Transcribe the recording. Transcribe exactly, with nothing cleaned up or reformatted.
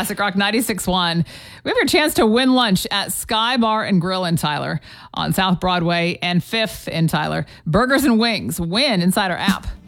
Classic Rock ninety-six point one. We have your chance to win lunch at Sky Bar and Grill in Tyler on South Broadway and fifth in Tyler. Burgers and wings. Win inside our app.